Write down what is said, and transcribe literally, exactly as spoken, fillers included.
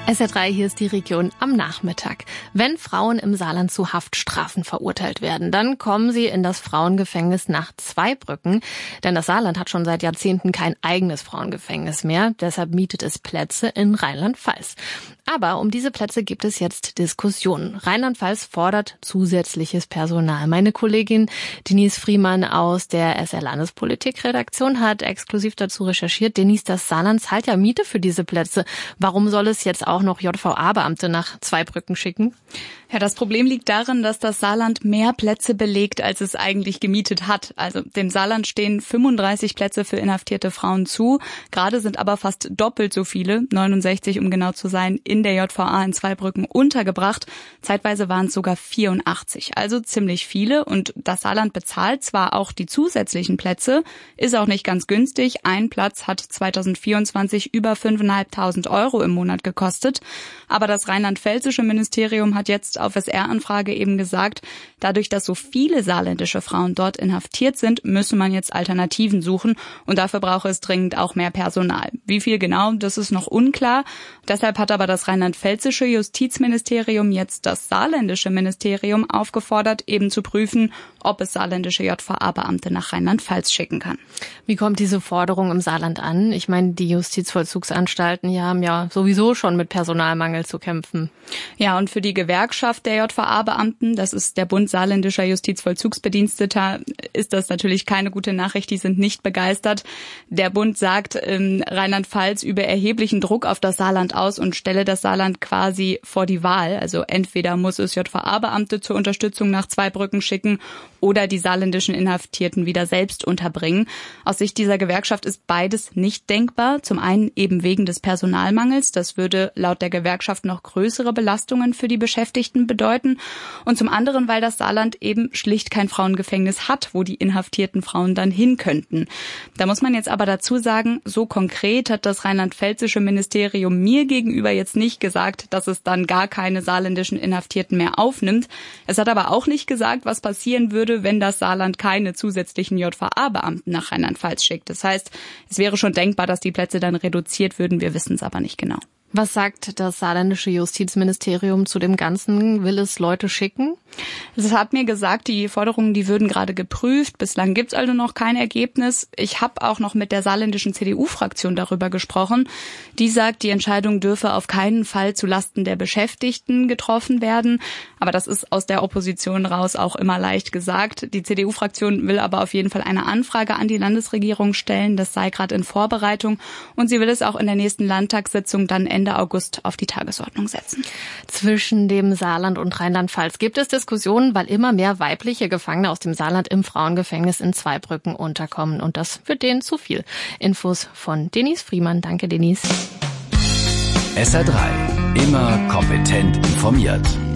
S R drei, hier ist die Region am Nachmittag. Wenn Frauen im Saarland zu Haftstrafen verurteilt werden, dann kommen sie in das Frauengefängnis nach Zweibrücken. Denn das Saarland hat schon seit Jahrzehnten kein eigenes Frauengefängnis mehr. Deshalb mietet es Plätze in Rheinland-Pfalz. Aber um diese Plätze gibt es jetzt Diskussionen. Rheinland-Pfalz fordert zusätzliches Personal. Meine Kollegin Denise Friemann aus der S R-Landespolitik-Redaktion hat exklusiv dazu recherchiert. Denise, das Saarland zahlt ja Miete für diese Plätze. Warum soll es jetzt auch noch J V A-Beamte nach Zweibrücken schicken? Ja, das Problem liegt darin, dass das Saarland mehr Plätze belegt, als es eigentlich gemietet hat. Also dem Saarland stehen fünfunddreißig Plätze für inhaftierte Frauen zu. Gerade sind aber fast doppelt so viele, neunundsechzig um genau zu sein, in der J V A in Zweibrücken untergebracht. Zeitweise waren es sogar vierundachtzig, also ziemlich viele. Und das Saarland bezahlt zwar auch die zusätzlichen Plätze, ist auch nicht ganz günstig. Ein Platz hat zweitausendvierundzwanzig über fünftausendfünfhundert Euro im Monat gekostet. Aber das rheinland-pfälzische Ministerium hat jetzt auf S R-Anfrage eben gesagt, dadurch, dass so viele saarländische Frauen dort inhaftiert sind, müsse man jetzt Alternativen suchen und dafür brauche es dringend auch mehr Personal. Wie viel genau, das ist noch unklar. Deshalb hat aber das rheinland-pfälzische Justizministerium jetzt das saarländische Ministerium aufgefordert, eben zu prüfen, ob es saarländische J V A-Beamte nach Rheinland-Pfalz schicken kann. Wie kommt diese Forderung im Saarland an? Ich meine, die Justizvollzugsanstalten die haben ja sowieso schon mit Personalmangel zu kämpfen. Ja, und für die Gewerkschaft der J V A-Beamten, das ist der Bund saarländischer Justizvollzugsbediensteter, ist das natürlich keine gute Nachricht. Die sind nicht begeistert. Der Bund sagt, ähm, Rheinland-Pfalz übe erheblichen Druck auf das Saarland aus und stelle das Saarland quasi vor die Wahl. Also entweder muss es J V A-Beamte zur Unterstützung nach Zweibrücken schicken oder die saarländischen Inhaftierten wieder selbst unterbringen. Aus Sicht dieser Gewerkschaft ist beides nicht denkbar. Zum einen eben wegen des Personalmangels. Das würde laut der Gewerkschaft noch größere Belastungen für die Beschäftigten bedeuten. Und zum anderen, weil das Saarland eben schlicht kein Frauengefängnis hat, wo die inhaftierten Frauen dann hin könnten. Da muss man jetzt aber dazu sagen, so konkret hat das rheinland-pfälzische Ministerium mir gegenüber jetzt nicht gesagt, dass es dann gar keine saarländischen Inhaftierten mehr aufnimmt. Es hat aber auch nicht gesagt, was passieren würde, wenn das Saarland keine zusätzlichen J V A-Beamten nach Rheinland-Pfalz schickt. Das heißt, es wäre schon denkbar, dass die Plätze dann reduziert würden. Wir wissen es aber nicht genau. Was sagt das saarländische Justizministerium zu dem Ganzen? Will es Leute schicken? Es hat mir gesagt, die Forderungen, die würden gerade geprüft. Bislang gibt's also noch kein Ergebnis. Ich habe auch noch mit der saarländischen C D U-Fraktion darüber gesprochen. Die sagt, die Entscheidung dürfe auf keinen Fall zulasten der Beschäftigten getroffen werden. Aber das ist aus der Opposition raus auch immer leicht gesagt. Die C D U-Fraktion will aber auf jeden Fall eine Anfrage an die Landesregierung stellen. Das sei gerade in Vorbereitung. Und sie will es auch in der nächsten Landtagssitzung dann Ende August auf die Tagesordnung setzen. Zwischen dem Saarland und Rheinland-Pfalz gibt es Diskussionen, weil immer mehr weibliche Gefangene aus dem Saarland im Frauengefängnis in Zweibrücken unterkommen. Und das wird denen zu viel. Infos von Denise Friemann. Danke, Denise. S R drei. Immer kompetent informiert.